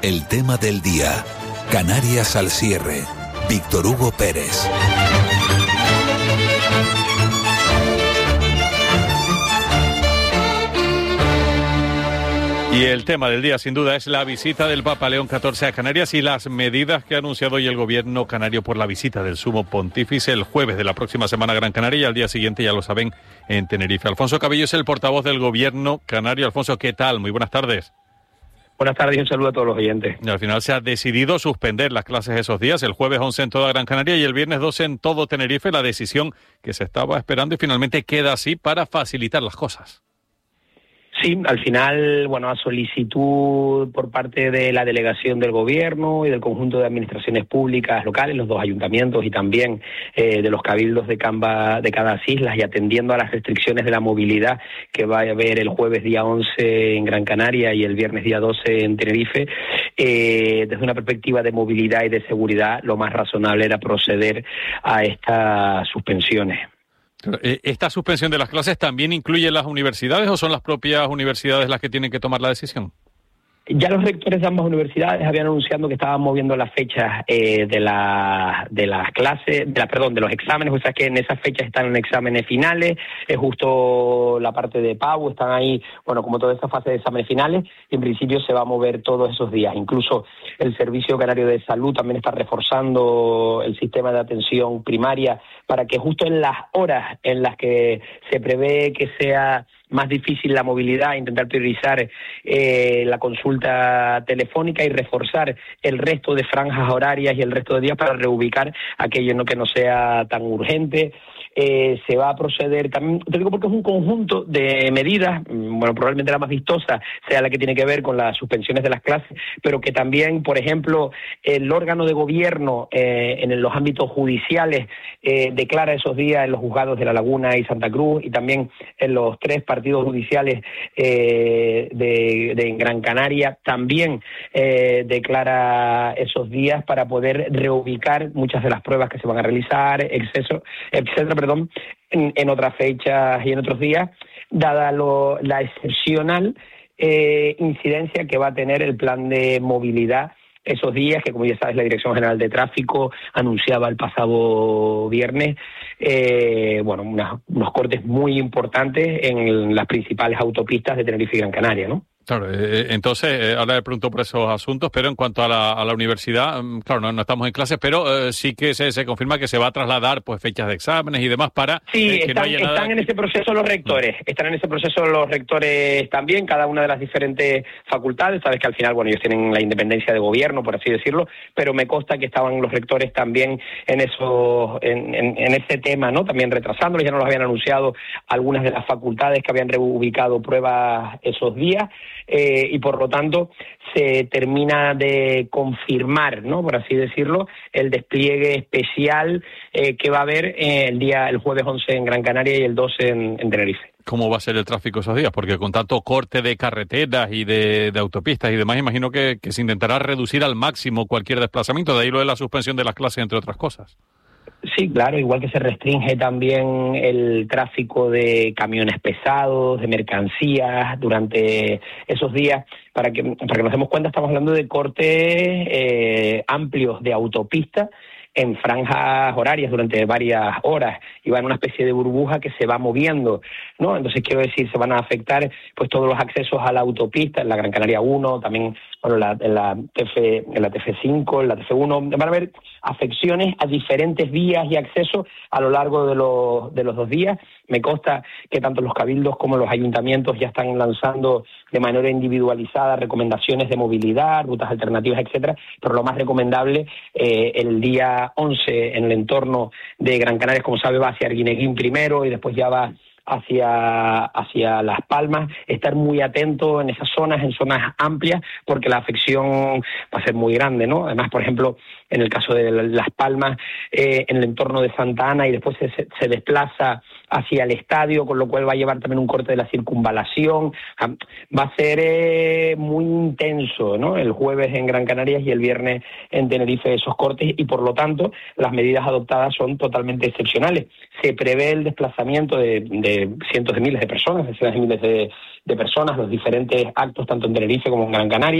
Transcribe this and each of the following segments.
El tema del día. Canarias al cierre. Víctor Hugo Pérez. Y el tema del día, sin duda, es la visita del Papa León XIV a Canarias y las medidas que ha anunciado hoy el gobierno canario por la visita del Sumo Pontífice el jueves de la próxima semana a Gran Canaria y al día siguiente, ya lo saben, en Tenerife. Alfonso Cabello es el portavoz del gobierno canario. Alfonso, ¿qué tal? Muy buenas tardes. Buenas tardes y un saludo a todos los oyentes. Y al final se ha decidido suspender las clases esos días, el jueves 11 en toda Gran Canaria y el viernes 12 en todo Tenerife, la decisión que se estaba esperando y finalmente queda así para facilitar las cosas. Sí, al final, a solicitud por parte de la delegación del gobierno y del conjunto de administraciones públicas locales, los dos ayuntamientos y también de los cabildos de cada islas y atendiendo a las restricciones de la movilidad que va a haber el jueves día 11 en Gran Canaria y el viernes día 12 en Tenerife, desde una perspectiva de movilidad y de seguridad, lo más razonable era proceder a estas suspensiones. ¿Esta suspensión de las clases también incluye las universidades o son las propias universidades las que tienen que tomar la decisión? Ya los rectores de ambas universidades habían anunciado que estaban moviendo las fechas de las clases, de los exámenes, o sea que en esas fechas están en exámenes finales, es justo la parte de PAU, están ahí, como toda esa fase de exámenes finales, y en principio se va a mover todos esos días. Incluso el Servicio Canario de Salud también está reforzando el sistema de atención primaria para que justo en las horas en las que se prevé que sea más difícil la movilidad, intentar priorizar la consulta telefónica y reforzar el resto de franjas horarias y el resto de días para reubicar aquello que no sea tan urgente. Se va a proceder también, te digo porque es un conjunto de medidas, probablemente la más vistosa sea la que tiene que ver con las suspensiones de las clases, pero que también, por ejemplo, el órgano de gobierno en los ámbitos judiciales declara esos días en los juzgados de La Laguna y Santa Cruz y también en los 3 partidos judiciales de Gran Canaria, también declara esos días para poder reubicar muchas de las pruebas que se van a realizar, etcétera, en otras fechas y en otros días, dada la excepcional incidencia que va a tener el plan de movilidad esos días, que como ya sabes la Dirección General de Tráfico anunciaba el pasado viernes, unos cortes muy importantes en las principales autopistas de Tenerife y Gran Canaria, ¿no? Claro, entonces, ahora le pregunto por esos asuntos, pero en cuanto a la universidad, claro, no estamos en clases, pero sí que se confirma que se va a trasladar pues fechas de exámenes y demás para que no haya nada... están en ese proceso los rectores, también, cada una de las diferentes facultades, sabes que al final, ellos tienen la independencia de gobierno, por así decirlo, pero me consta que estaban los rectores también en ese tema, ¿no? También retrasándolos, ya nos lo habían anunciado algunas de las facultades que habían reubicado pruebas esos días, y por lo tanto se termina de confirmar, ¿no?, por así decirlo, el despliegue especial que va a haber el jueves 11 en Gran Canaria y el 12 en Tenerife. ¿Cómo va a ser el tráfico esos días? Porque con tanto corte de carreteras y de autopistas y demás, imagino que se intentará reducir al máximo cualquier desplazamiento, de ahí lo de la suspensión de las clases, entre otras cosas. Sí, claro, igual que se restringe también el tráfico de camiones pesados, de mercancías durante esos días. Para que nos demos cuenta, estamos hablando de cortes amplios de autopista en franjas horarias durante varias horas y va en una especie de burbuja que se va moviendo, ¿no? Entonces, quiero decir, se van a afectar pues todos los accesos a la autopista, en la Gran Canaria 1, también en la TF5, en la TF1, van a haber afecciones a diferentes vías y accesos a lo largo de los 2 días. Me consta que tanto los cabildos como los ayuntamientos ya están lanzando de manera individualizada recomendaciones de movilidad, rutas alternativas, etcétera, pero lo más recomendable el día 11 en el entorno de Gran Canaria, como sabe, va hacia Arguineguín primero y después ya va hacia Las Palmas, estar muy atento en esas zonas, en zonas amplias, porque la afección va a ser muy grande, ¿no? Además, por ejemplo, en el caso de Las Palmas, en el entorno de Santa Ana y después se desplaza hacia el estadio, con lo cual va a llevar también un corte de la circunvalación. Va a ser muy intenso, ¿no?, el jueves en Gran Canaria y el viernes en Tenerife esos cortes, y por lo tanto las medidas adoptadas son totalmente excepcionales. Se prevé el desplazamiento de cientos de miles de personas, decenas de miles de personas, los diferentes actos tanto en Tenerife como en Gran Canaria,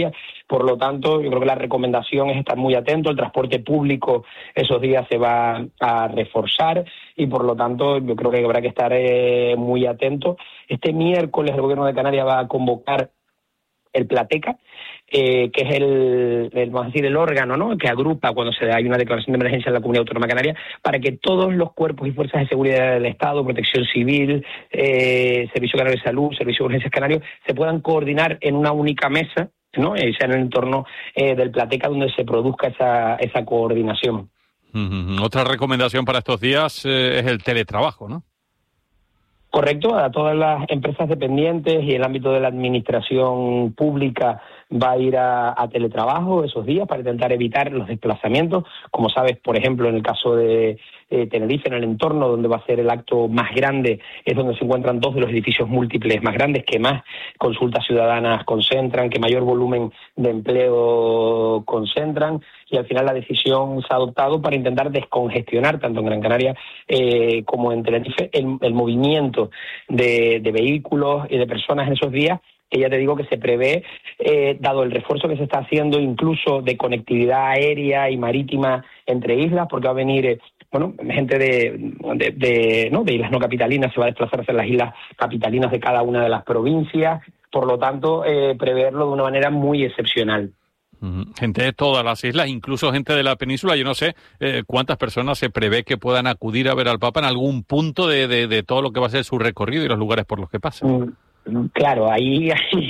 Por lo tanto, yo creo que la recomendación es estar muy atento. El transporte público esos días se va a reforzar y, por lo tanto, yo creo que habrá que estar muy atento. Este miércoles el Gobierno de Canarias va a convocar el Plateca, que es vamos a decir, el órgano, ¿no?, que agrupa cuando hay una declaración de emergencia en la Comunidad Autónoma Canaria, para que todos los cuerpos y fuerzas de seguridad del Estado, Protección Civil, Servicio Canario de Salud, Servicio de Urgencias Canario, se puedan coordinar en una única mesa, ¿no?, sea en el entorno del Plateca, donde se produzca esa coordinación. Otra recomendación para estos días es el teletrabajo, ¿no? Correcto, a todas las empresas dependientes y el ámbito de la administración pública va a ir a teletrabajo esos días para intentar evitar los desplazamientos. Como sabes, por ejemplo, en el caso de Tenerife, en el entorno donde va a ser el acto más grande, es donde se encuentran dos de los edificios múltiples más grandes, que más consultas ciudadanas concentran, que mayor volumen de empleo concentran, y al final la decisión se ha adoptado para intentar descongestionar, tanto en Gran Canaria como en Tenerife, el movimiento de vehículos y de personas en esos días, que ya te digo que se prevé, dado el refuerzo que se está haciendo incluso de conectividad aérea y marítima entre islas, porque va a venir gente de islas no capitalinas, se va a desplazar hacia las islas capitalinas de cada una de las provincias, por lo tanto, preverlo de una manera muy excepcional. Gente de todas las islas, incluso gente de la península. Yo no sé cuántas personas se prevé que puedan acudir a ver al Papa en algún punto de todo lo que va a ser su recorrido y los lugares por los que pasa. Claro, ahí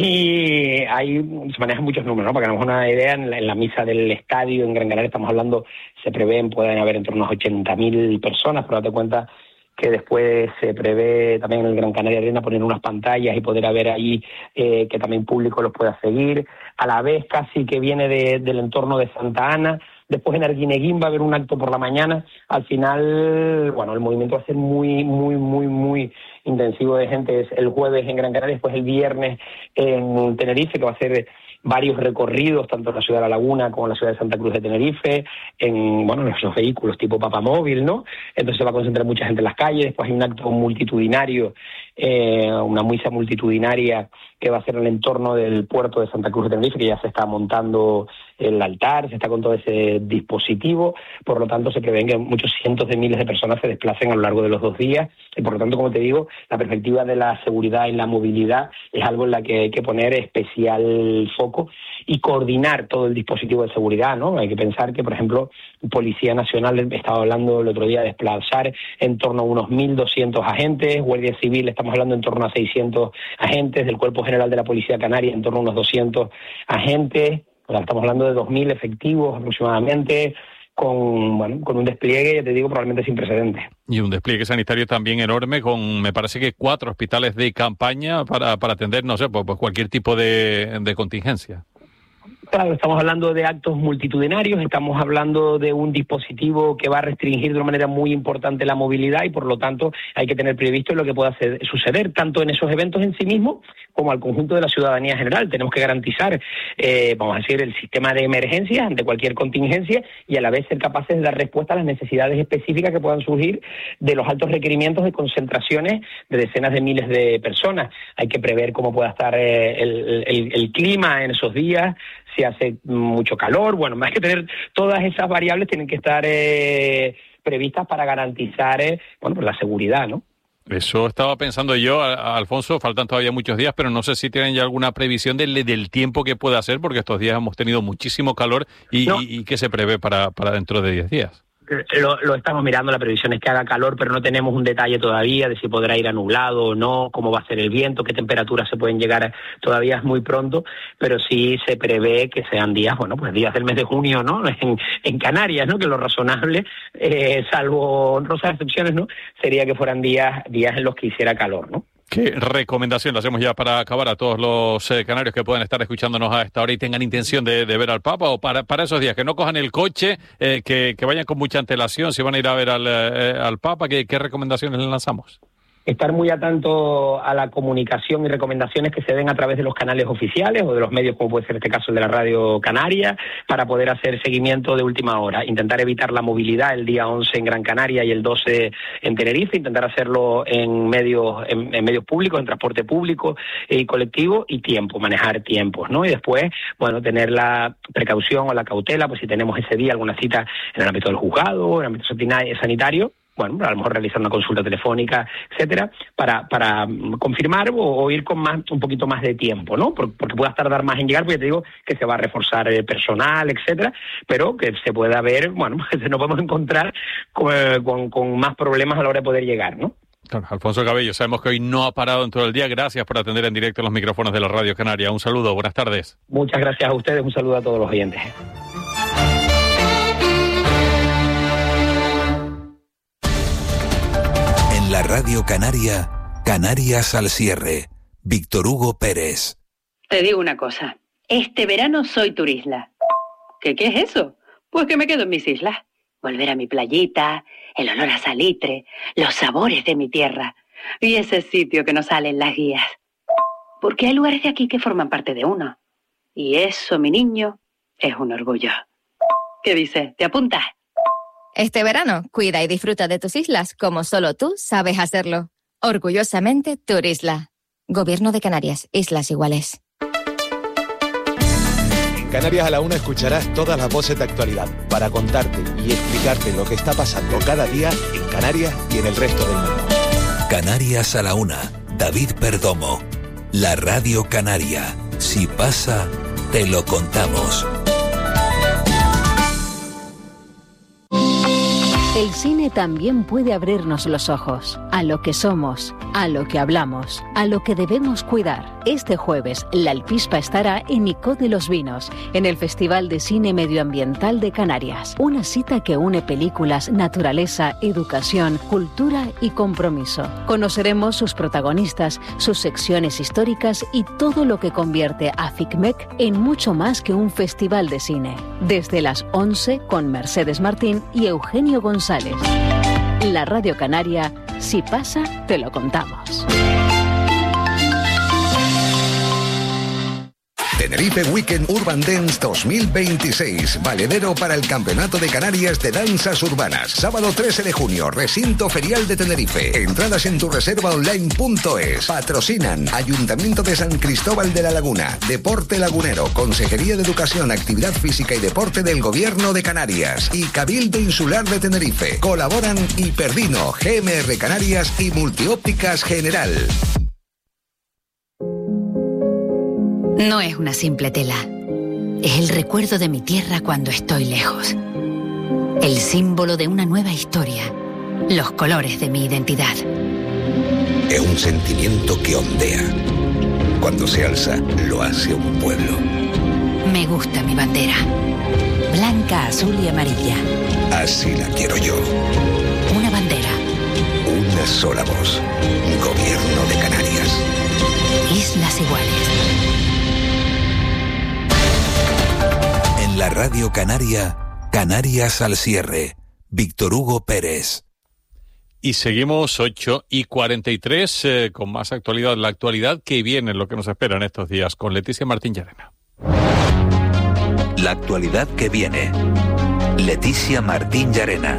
se manejan muchos números, ¿no? Para que nos hagamos una idea, en la misa del estadio en Gran Canaria estamos hablando, pueden haber entre unos 80.000 personas, pero date cuenta que después se prevé también en el Gran Canaria Arena poner unas pantallas y poder haber ahí que también público los pueda seguir. A la vez casi que viene del entorno de Santa Ana. Después en Arguineguín va a haber un acto por la mañana. Al final, el movimiento va a ser muy, muy, muy, muy intensivo de gente. Es el jueves en Gran Canaria, después el viernes en Tenerife, que va a ser varios recorridos, tanto en la ciudad de La Laguna como en la ciudad de Santa Cruz de Tenerife, en los vehículos tipo Papamóvil, ¿no? Entonces se va a concentrar mucha gente en las calles. Después hay un acto multitudinario, una misa multitudinaria que va a ser en el entorno del puerto de Santa Cruz de Tenerife, que ya se está montando el altar, se está con todo ese dispositivo. Por lo tanto, se prevén que muchos cientos de miles de personas se desplacen a lo largo de los 2 días, y por lo tanto, como te digo, la perspectiva de la seguridad y la movilidad es algo en la que hay que poner especial foco y coordinar todo el dispositivo de seguridad, ¿no? Hay que pensar que, por ejemplo, Policía Nacional estaba hablando el otro día de desplazar en torno a unos 1.200 agentes, Guardia Civil estamos hablando en torno a 600 agentes, del Cuerpo General de la Policía Canaria en torno a unos 200 agentes. O sea, estamos hablando de 2.000 efectivos aproximadamente, con un despliegue, ya te digo, probablemente sin precedentes. Y un despliegue sanitario también enorme, con, me parece que 4 hospitales de campaña para atender, no sé, pues cualquier tipo de contingencia. Claro, estamos hablando de actos multitudinarios, estamos hablando de un dispositivo que va a restringir de una manera muy importante la movilidad y, por lo tanto, hay que tener previsto lo que pueda suceder, tanto en esos eventos en sí mismos como al conjunto de la ciudadanía general. Tenemos que garantizar, vamos a decir, el sistema de emergencias ante cualquier contingencia y a la vez ser capaces de dar respuesta a las necesidades específicas que puedan surgir de los altos requerimientos de concentraciones de decenas de miles de personas. Hay que prever cómo pueda estar el clima en esos días, si hace mucho calor. Más que tener todas esas variables, tienen que estar previstas para garantizar pues la seguridad, ¿no? Eso estaba pensando yo, Alfonso, faltan todavía muchos días, pero no sé si tienen ya alguna previsión del tiempo que pueda hacer, porque estos días hemos tenido muchísimo calor y ¿qué se prevé para dentro de 10 días? Lo estamos mirando, la previsión es que haga calor, pero no tenemos un detalle todavía de si podrá ir a nublado o no, cómo va a ser el viento, qué temperaturas se pueden llegar, todavía es muy pronto, pero sí se prevé que sean días, pues días del mes de junio, ¿no? En Canarias, ¿no? Que lo razonable, salvo honrosas excepciones, ¿no? Sería que fueran días en los que hiciera calor, ¿no? ¿Qué recomendación le hacemos ya para acabar a todos los canarios que puedan estar escuchándonos a esta hora y tengan intención de ver al Papa, o para esos días, que no cojan el coche, que vayan con mucha antelación si van a ir a ver al Papa? ¿Qué recomendaciones le lanzamos? estar muy atento a la comunicación y recomendaciones que se den a través de los canales oficiales o de los medios, como puede ser este caso el de la Radio Canaria, para poder hacer seguimiento de última hora. Intentar evitar la movilidad el día 11 en Gran Canaria y el 12 en Tenerife, intentar hacerlo en medios públicos, en transporte público y colectivo, y manejar tiempos, ¿no? Y después, bueno, tener la precaución o la cautela, pues si tenemos ese día alguna cita en el ámbito del juzgado, en el ámbito sanitario, bueno, a lo mejor realizar una consulta telefónica, etcétera, para confirmar o ir con un poquito más de tiempo, ¿no? Porque pueda tardar más en llegar, porque te digo que se va a reforzar el personal, etcétera, pero que se pueda ver, bueno, nos podemos encontrar con más problemas a la hora de poder llegar, ¿no? Claro, Alfonso Cabello, sabemos que hoy no ha parado en todo el día. Gracias por atender en directo los micrófonos de la Radio Canaria. Un saludo, buenas tardes. Muchas gracias a ustedes, un saludo a todos los oyentes. En la Radio Canaria, Canarias al cierre. Víctor Hugo Pérez. Te digo una cosa, este verano soy turisla. ¿Qué es eso? Pues que me quedo en mis islas. Volver a mi playita, el olor a salitre, los sabores de mi tierra y ese sitio que no sale en las guías. Porque hay lugares de aquí que forman parte de uno. Y eso, mi niño, es un orgullo. ¿Qué dices? ¿Te apuntas? Este verano, cuida y disfruta de tus islas como solo tú sabes hacerlo. Orgullosamente Turisla. Gobierno de Canarias, Islas Iguales. En Canarias a la 1 escucharás todas las voces de actualidad para contarte y explicarte lo que está pasando cada día en Canarias y en el resto del mundo. Canarias a la 1. David Perdomo. La Radio Canaria. Si pasa, te lo contamos. El cine también puede abrirnos los ojos a lo que somos, a lo que hablamos, a lo que debemos cuidar. Este jueves, La Alpispa estará en Icó de los Vinos, en el Festival de Cine Medioambiental de Canarias. Una cita que une películas, naturaleza, educación, cultura y compromiso. Conoceremos sus protagonistas, sus secciones históricas y todo lo que convierte a FICMEC en mucho más que un festival de cine. Desde las 11 con Mercedes Martín y Eugenio González. La Radio Canaria, si pasa, te lo contamos. Tenerife Weekend Urban Dance 2026, valedero para el Campeonato de Canarias de Danzas Urbanas. Sábado 13 de junio, Recinto Ferial de Tenerife. Entradas en tureservaonline.es. Patrocinan Ayuntamiento de San Cristóbal de la Laguna, Deporte Lagunero, Consejería de Educación, Actividad Física y Deporte del Gobierno de Canarias y Cabildo Insular de Tenerife. Colaboran Hiperdino, GMR Canarias y Multiópticas General. No es una simple tela. Es el recuerdo de mi tierra cuando estoy lejos. El símbolo de una nueva historia. Los colores de mi identidad. Es un sentimiento que ondea. Cuando se alza, lo hace un pueblo. Me gusta mi bandera. Blanca, azul y amarilla. Así la quiero yo. Una bandera. Una sola voz. Gobierno de Canarias. Islas Iguales. En la Radio Canaria, Canarias al cierre. Víctor Hugo Pérez. Y seguimos 8:43 con más actualidad. La actualidad que viene, lo que nos espera en estos días, con Leticia Martín Llarena. La actualidad que viene. Leticia Martín Llarena.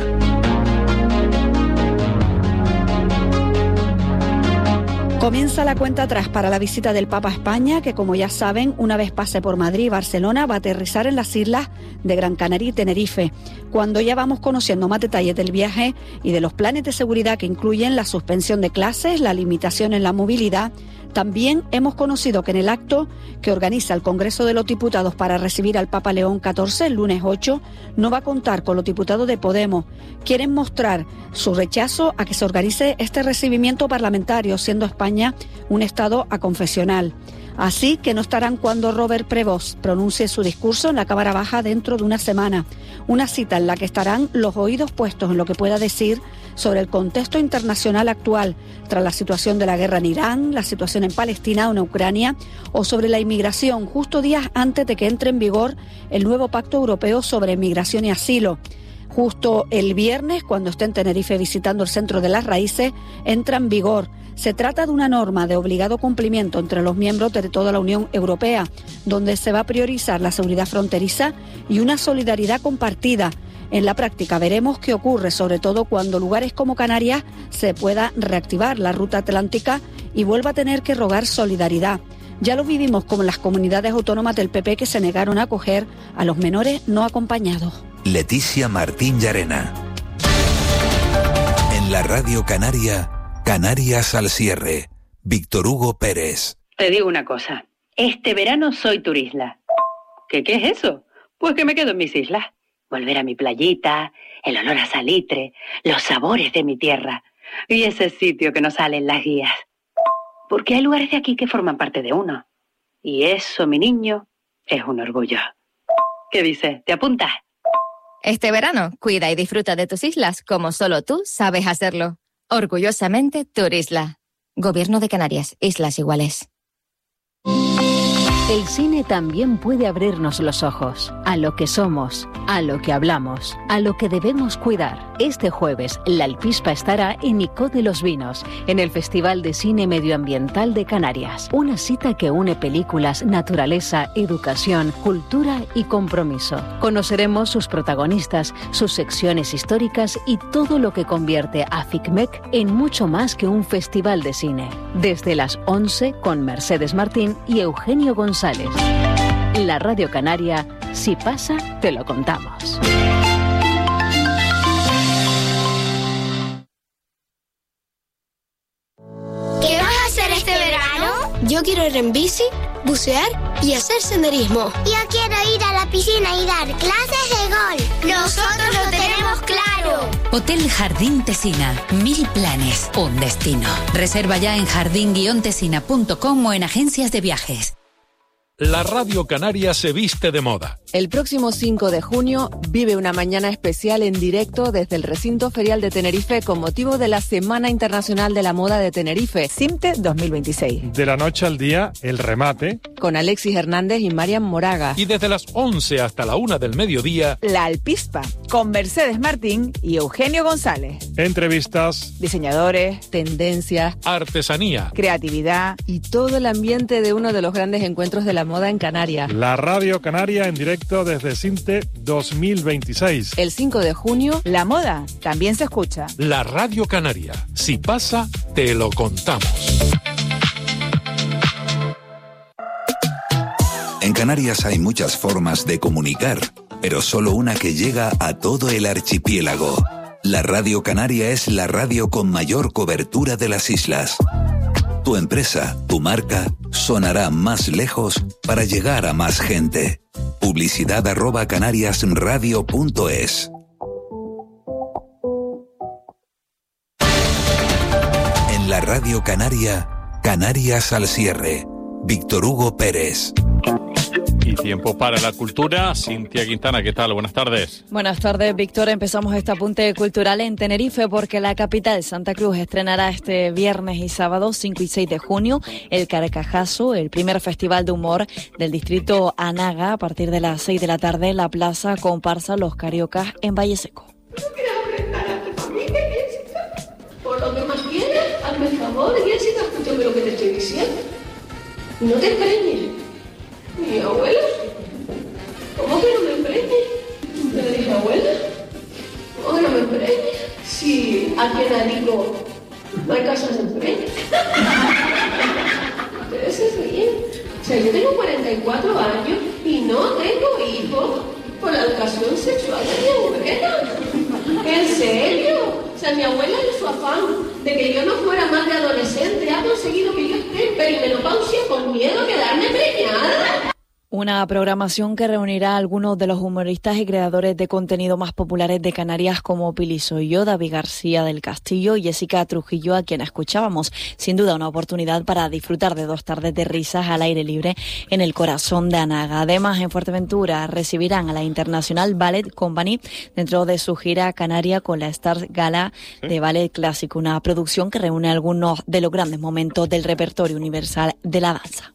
Comienza la cuenta atrás para la visita del Papa a España, que como ya saben, una vez pase por Madrid y Barcelona, va a aterrizar en las islas de Gran Canaria y Tenerife. Cuando ya vamos conociendo más detalles del viaje y de los planes de seguridad que incluyen la suspensión de clases, la limitación en la movilidad, también hemos conocido que en el acto que organiza el Congreso de los Diputados para recibir al Papa León XIV el lunes 8, no va a contar con los diputados de Podemos. Quieren mostrar su rechazo a que se organice este recibimiento parlamentario, siendo España un Estado aconfesional. Así que no estarán cuando Robert Prevost pronuncie su discurso en la Cámara Baja dentro de una semana. Una cita en la que estarán los oídos puestos en lo que pueda decir sobre el contexto internacional actual, tras la situación de la guerra en Irán, la situación en Palestina o en Ucrania, o sobre la inmigración, justo días antes de que entre en vigor el nuevo Pacto Europeo sobre Migración y Asilo. Justo el viernes, cuando esté en Tenerife visitando el Centro de las Raíces, entra en vigor. Se trata de una norma de obligado cumplimiento entre los miembros de toda la Unión Europea, donde se va a priorizar la seguridad fronteriza y una solidaridad compartida. En la práctica veremos qué ocurre, sobre todo cuando lugares como Canarias se pueda reactivar la ruta atlántica y vuelva a tener que rogar solidaridad. Ya lo vivimos con las comunidades autónomas del PP que se negaron a acoger a los menores no acompañados. Leticia Martín Llarena. En la Radio Canaria, Canarias al cierre. Víctor Hugo Pérez. Te digo una cosa. Este verano soy turisla. ¿Qué es eso? Pues que me quedo en mis islas. Volver a mi playita, el olor a salitre, los sabores de mi tierra y ese sitio que nos sale en las guías. Porque hay lugares de aquí que forman parte de uno. Y eso, mi niño, es un orgullo. ¿Qué dices? ¿Te apuntas? Este verano, cuida y disfruta de tus islas como solo tú sabes hacerlo. Orgullosamente Turisla. Gobierno de Canarias, Islas Iguales. El cine también puede abrirnos los ojos a lo que somos, a lo que hablamos, a lo que debemos cuidar. Este jueves, La Alpispa estará en Icó de los Vinos, en el Festival de Cine Medioambiental de Canarias. Una cita que une películas, naturaleza, educación, cultura y compromiso. Conoceremos sus protagonistas, sus secciones históricas y todo lo que convierte a FICMEC en mucho más que un festival de cine. Desde las 11 con Mercedes Martín y Eugenio González. La Radio Canaria, si pasa, te lo contamos. ¿Qué vas a hacer este verano? Yo quiero ir en bici, bucear y hacer senderismo. Yo quiero ir a la piscina y dar clases de golf. Nosotros lo tenemos claro. Hotel Jardín Tesina. 1000 planes, un destino. Reserva ya en jardín-tesina.com o en agencias de viajes. La Radio Canaria se viste de moda. El próximo 5 de junio vive una mañana especial en directo desde el Recinto Ferial de Tenerife con motivo de la Semana Internacional de la Moda de Tenerife, CIMTE 2026. De la noche al día, el remate. Con Alexis Hernández y Marian Moraga. Y desde las 11 hasta la 1 del mediodía, La Alpispa, con Mercedes Martín y Eugenio González. Entrevistas. Diseñadores, tendencias, artesanía, creatividad y todo el ambiente de uno de los grandes encuentros de la moda en Canarias. La Radio Canaria en directo desde CIMTE 2026. El 5 de junio, la moda también se escucha. La Radio Canaria. Si pasa, te lo contamos. En Canarias hay muchas formas de comunicar, pero solo una que llega a todo el archipiélago. La Radio Canaria es la radio con mayor cobertura de las islas. Tu empresa, tu marca, sonará más lejos para llegar a más gente. Publicidad@canariasradio.es. En la Radio Canaria, Canarias al cierre. Víctor Hugo Pérez. Y tiempo para la cultura. Cintia Quintana, ¿qué tal? Buenas tardes. Buenas tardes, Víctor. Empezamos este apunte cultural en Tenerife porque la capital, Santa Cruz, estrenará este viernes y sábado 5 y 6 de junio el Carcajazo, el primer festival de humor del distrito Anaga. A partir de las 6 de la tarde, la plaza comparsa Los Cariocas en Valle Seco. Por lo que más quieras, hazme el favor, Jessica, escúchame lo que te estoy diciendo. Y no te empreñes. Mi abuela, ¿cómo que no me empreñes? Le dije, abuela, ¿cómo que no me empreñes? Si aquí en Alico no hay casas de empreño. Ustedes se ríen. O sea, yo tengo 44 años y no tengo hijos por la educación sexual de mi abuela. ¿En serio? O sea, mi abuela en su afán de que yo no fuera más de adolescente ha conseguido que yo esté en perimenopausia con miedo a quedarme preñada. Una programación que reunirá a algunos de los humoristas y creadores de contenido más populares de Canarias como Pili Soyo, David García del Castillo y Jessica Trujillo, a quien escuchábamos. Sin duda una oportunidad para disfrutar de 2 tardes de risas al aire libre en el corazón de Anaga. Además, en Fuerteventura recibirán a la International Ballet Company dentro de su gira Canaria con la Stars Gala de Ballet Clásico, una producción que reúne algunos de los grandes momentos del repertorio universal de la danza.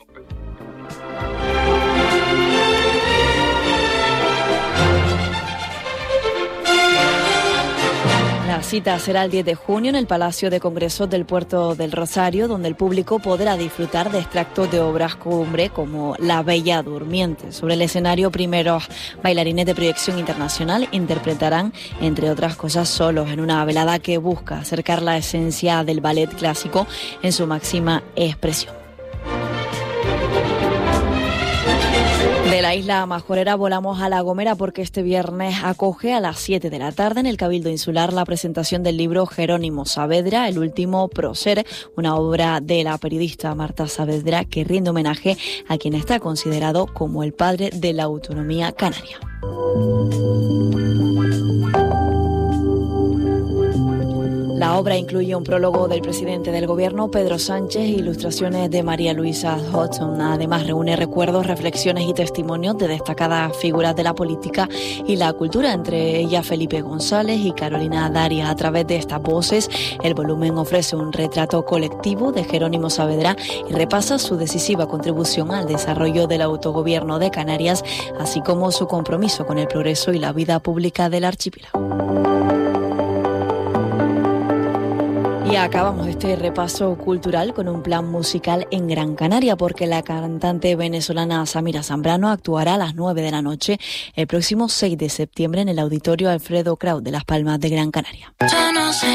cita será el 10 de junio en el Palacio de Congresos del Puerto del Rosario, donde el público podrá disfrutar de extractos de obras cumbre como La Bella Durmiente. Sobre el escenario, primeros bailarines de proyección internacional interpretarán, entre otras cosas, solos en una velada que busca acercar la esencia del ballet clásico en su máxima expresión. De la isla Majorera volamos a La Gomera porque este viernes acoge a las 7 de la tarde en el Cabildo Insular la presentación del libro Jerónimo Saavedra, el último prócer, una obra de la periodista Marta Saavedra que rinde homenaje a quien está considerado como el padre de la autonomía canaria. La obra incluye un prólogo del presidente del gobierno, Pedro Sánchez, e ilustraciones de María Luisa Hodgson. Además, reúne recuerdos, reflexiones y testimonios de destacadas figuras de la política y la cultura, entre ellas Felipe González y Carolina Darias. A través de estas voces, el volumen ofrece un retrato colectivo de Jerónimo Saavedra y repasa su decisiva contribución al desarrollo del autogobierno de Canarias, así como su compromiso con el progreso y la vida pública del archipiélago. Y acabamos este repaso cultural con un plan musical en Gran Canaria, porque la cantante venezolana Samira Zambrano actuará a las 9 de la noche el próximo 6 de septiembre en el Auditorio Alfredo Kraut de Las Palmas de Gran Canaria.